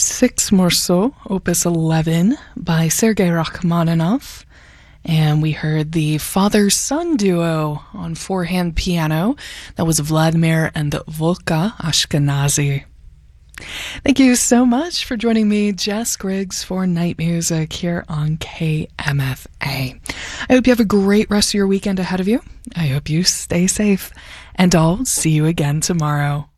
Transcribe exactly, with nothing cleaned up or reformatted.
Six Morceaux, Opus eleven by Sergei Rachmaninoff. And we heard the father-son duo on four-hand piano. That was Vladimir and Volka Ashkenazy. Thank you so much for joining me, Jess Griggs, for Night Music here on K M F A. I hope you have a great rest of your weekend ahead of you. I hope you stay safe, and I'll see you again tomorrow.